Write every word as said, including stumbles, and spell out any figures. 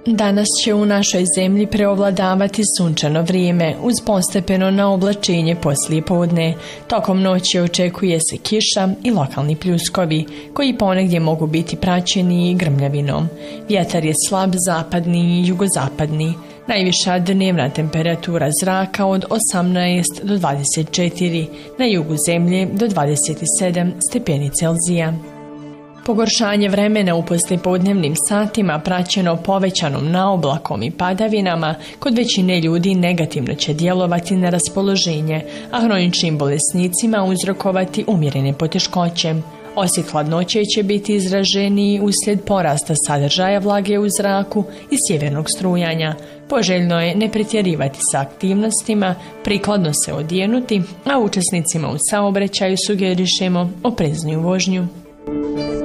Danas će u našoj zemlji preovladavati sunčano vrijeme uz postepeno naoblačenje poslije podne. Tokom noći očekuje se kiša i lokalni pljuskovi, koji ponegdje mogu biti praćeni i grmljavinom. Vjetar je slab zapadni i jugozapadni. Najviša dnevna temperatura zraka od osamnaest do dvadeset četiri, na jugu zemlje do dvadeset sedam stepeni Celzija. Pogoršanje vremena u poslijepodnevnim satima praćeno povećanom naoblakom i padavinama kod većine ljudi negativno će djelovati na raspoloženje, a hroničnim bolesnicima uzrokovati umjerene poteškoće. Osjek hladnoće će biti izraženiji uslijed porasta sadržaja vlage u zraku i sjevernog strujanja. Poželjno je ne pretjerivati sa aktivnostima, prikladno se odjenuti, a učesnicima u saobraćaju sugerišemo oprezniju vožnju.